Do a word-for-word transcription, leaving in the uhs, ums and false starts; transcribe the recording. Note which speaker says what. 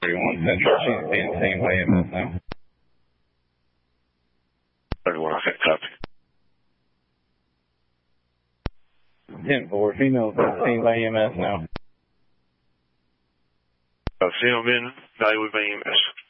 Speaker 1: thirty-one Central. She's being seen by E M S now.
Speaker 2: thirty-one, okay, copy.
Speaker 1: ten four, female seen by E M S now.
Speaker 2: Uh, female being evaluated by E M S.